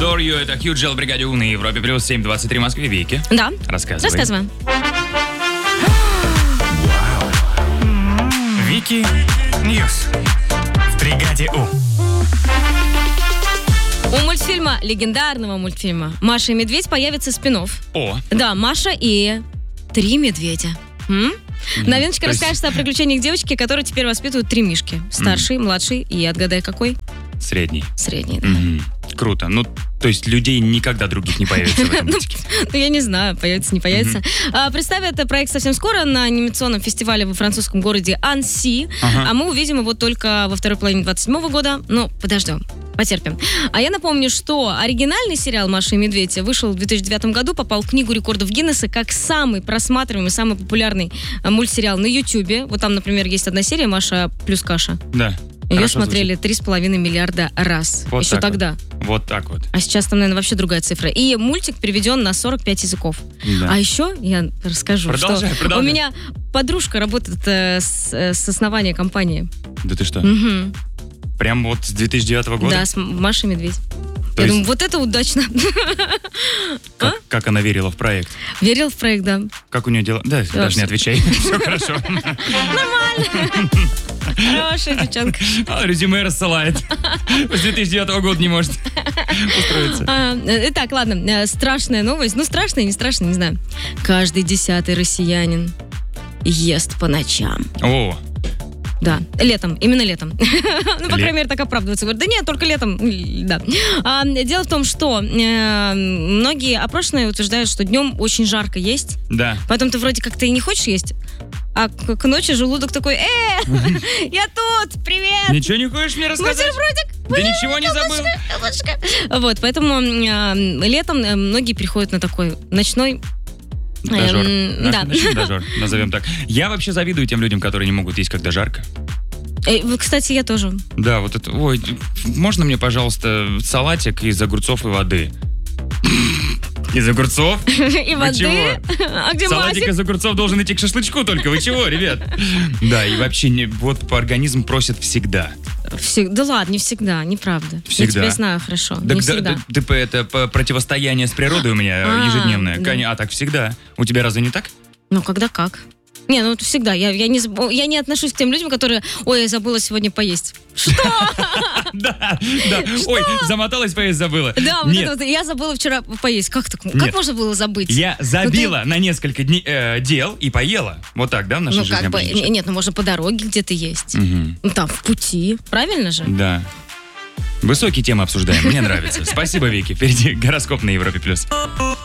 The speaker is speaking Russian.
Adore You. Это Хьюджел в бригаде У на Европе. Плюс 7:23 в Москве. Вики. Да. Рассказывай. Вики Ньюс в бригаде У. У мультфильма, легендарного мультфильма «Маша и медведь» появится спин-офф. О. Да, Маша и 3 медведя. Новиночка расскажет о приключениях девочки, которая теперь воспитывают 3 мишки. Старший, младший и, отгадай, какой? Средний. Средний, да. Круто. Ну, то есть людей никогда других не появится в этом мультике. Ну, я не знаю, появится, не появится. Представят проект совсем скоро на анимационном фестивале во французском городе Анси. А мы увидим его только во второй половине 27-го года. Ну, подождем. Потерпим. А я напомню, что оригинальный сериал «Маша и медведь» вышел в 2009 году, попал в книгу рекордов Гиннесса как самый просматриваемый, самый популярный мультсериал на Ютубе. Вот там, например, есть одна серия «Маша плюс каша». Да. Ее смотрели 3,5 миллиарда раз. Вот еще тогда. Вот так вот. А сейчас там, наверное, вообще другая цифра. И мультик переведен на 45 языков. Да. А еще я расскажу, Продолжай. у меня подружка работает с основания компании. Да ты что? Прям вот с 2009 года? Да, с Машей Медведь. То Я есть- думаю, вот это удачно. Как она верила в проект? Верил в проект, да. Как у нее дела? Да, даже не отвечай. Все хорошо. Хорошая девчонка. Резюме рассылает. С 2009 года не может устроиться. Итак, ладно, страшная новость. Ну, страшная, не страшная, не знаю. Каждый 10-й россиянин ест по ночам. О, Да, летом, именно летом. Ну, по крайней мере, так оправдываются. Говорят, да нет, только летом. Да. Дело в том, что многие опрошенные утверждают, что днем очень жарко есть, да. поэтому ты вроде как-то и не хочешь есть, а к ночи желудок такой, я тут, привет! Ничего не хочешь мне рассказать? Бутербродик! Да ничего не забыл? Вот, поэтому летом многие переходят на такой ночной. Дожор. Да. Ночной дожор, назовем так. Я вообще завидую тем людям, которые не могут есть, когда жарко. Кстати, я тоже. Да, вот это... Ой, можно мне, пожалуйста, салатик из огурцов и воды? Из огурцов? И воды? чего? А где Салатик Масик? из огурцов должен идти к шашлычку только. Вы чего, ребят? Да, и вообще, вот по организм просят всегда. Да ладно, не всегда, неправда. Всегда. Я тебя знаю хорошо. Да, Не всегда. это противостояние с природой у меня ежедневное. да. А так всегда. У тебя разве не так? Ну, когда как? Не, ну это всегда. Я не отношусь к тем людям, которые, ой, я забыла сегодня поесть. Что? Да. Ой, замоталась, поесть забыла. Да, вот Нет. это вот. Я забыла вчера поесть. Как так? Как Нет. можно было забыть? Я забила на несколько дней дел и поела. Вот так, да, в нашей Ну, жизни как бы, обычно всё? нет, ну можно по дороге где-то есть. Мгм. Ну, там, в пути. Правильно же? Да. Высокие темы обсуждаем, мне нравится. Спасибо, Вики. Впереди гороскоп на Европе+.